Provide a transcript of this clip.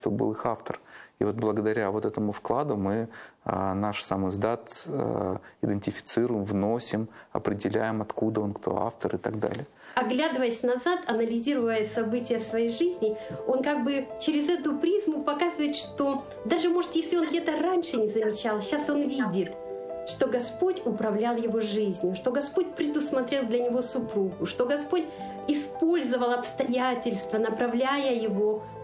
кто был их автор. И вот благодаря вот этому вкладу мы наш сам издат идентифицируем, вносим, определяем, откуда он, кто автор и так далее. Оглядываясь назад, анализируя события своей жизни, он как бы через эту призму показывает, что даже, может, если он где-то раньше не замечал, сейчас он видит, что Господь управлял его жизнью, что Господь предусмотрел для него супругу, что Господь использовал обстоятельства, направляя его